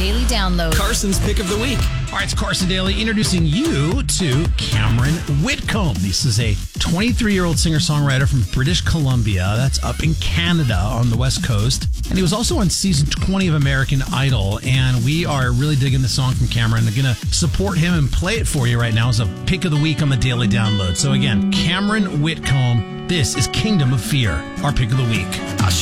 Daily Download. Carson's Pick of the Week. All right, it's Carson Daly introducing you to Cameron Whitcomb. This is a 23-year-old singer-songwriter from British Columbia. That's up in Canada on the West Coast. And he was also on season 20 of American Idol. And we are really digging the song from Cameron. I'm going to support him and play it for you right now as a Pick of the Week on the Daily Download. So again, Cameron Whitcomb. This is Kingdom of Fear, our Pick of the Week.